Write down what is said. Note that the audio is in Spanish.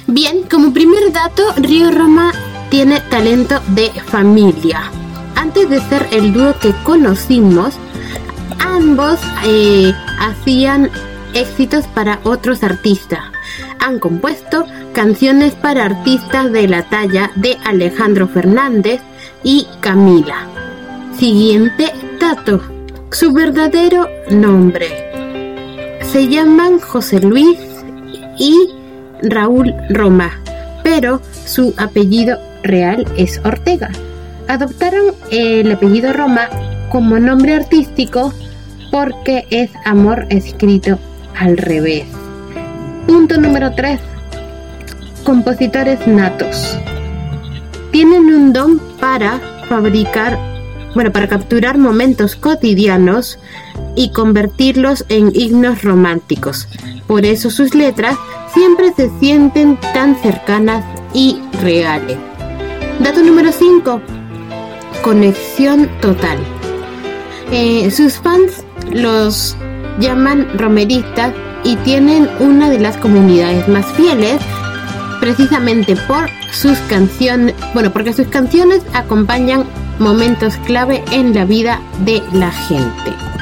Bien, como primer dato, Río Roma tiene talento de familia. Antes de ser el dúo que conocimos, ambos hacían éxitos para otros artistas. Han compuesto canciones para artistas de la talla de Alejandro Fernández y Camila. Siguiente dato. Su verdadero nombre. Se llaman José Luis y Raúl Roma, pero su apellido real es Ortega. Adoptaron el apellido Roma como nombre artístico porque es amor escrito al revés. Punto número 3. Compositores natos. Tienen un don para capturar momentos cotidianos y convertirlos en himnos románticos. Por eso sus letras siempre se sienten tan cercanas y reales. Dato número 5. Conexión total. Sus fans los llaman romeristas y tienen una de las comunidades más fieles, precisamente por sus canciones, porque sus canciones acompañan momentos clave en la vida de la gente.